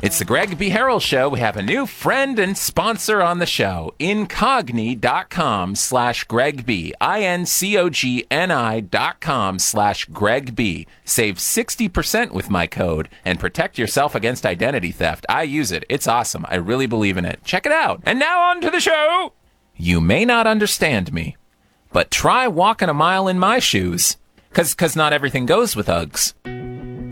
It's the Greg B. Harrell Show. We have a new friend and sponsor on the show. Incogni.com/Greg B. INCOGNI.com/Greg B. Save 60% with my code and protect yourself against identity theft. I use it. It's awesome. I really believe in it. Check it out. And now on to the show. You may not understand me, but try walking a mile in my shoes. Because not everything goes with Uggs.